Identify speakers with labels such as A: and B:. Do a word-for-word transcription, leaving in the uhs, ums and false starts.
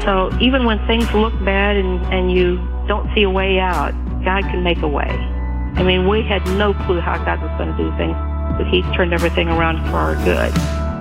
A: So even when things look bad and, and you don't see a way out, God can make a way. I mean, we had no clue how God was going to do things, but He turned everything around for our good.